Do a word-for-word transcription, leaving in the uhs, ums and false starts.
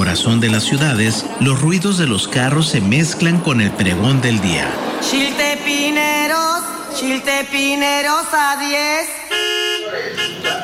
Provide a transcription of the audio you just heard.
corazón de las ciudades, los ruidos de los carros se mezclan con el pregón del día. Chiltepineros, chiltepineros a diez.